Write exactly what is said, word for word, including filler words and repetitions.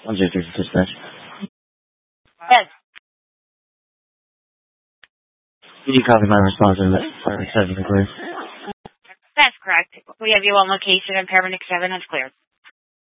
one zero three for dispatch. Yes. Can you copy my response in the seven, please? That's correct. We have you on location in Paramedic seven. That's cleared.